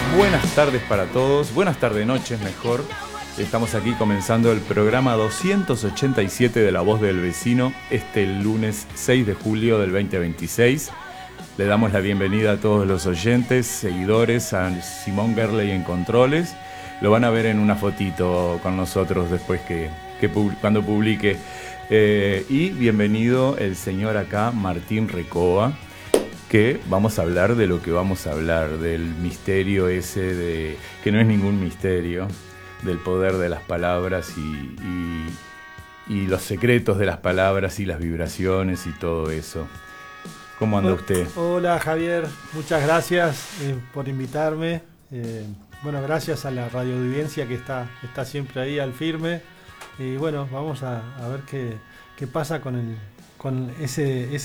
Buenas tardes para todos, buenas tardes, noches mejor. Estamos aquí comenzando el programa 287 de La Voz del Vecino, este lunes 6 de julio del 2026. Le damos la bienvenida a todos los oyentes, seguidores, a Simón Gerley en Controles. Lo van a ver en una fotito con nosotros después cuando publique. Y bienvenido el señor acá, Martín Recoba, que vamos a hablar de lo que vamos a hablar, del misterio ese que no es ningún misterio, del poder de las palabras y los secretos de las palabras y las vibraciones y todo eso. ¿Cómo anda usted? Hola Javier, muchas gracias por invitarme. Bueno, gracias a la radioaudiencia que está siempre ahí al firme. Y bueno, vamos a ver qué pasa con ese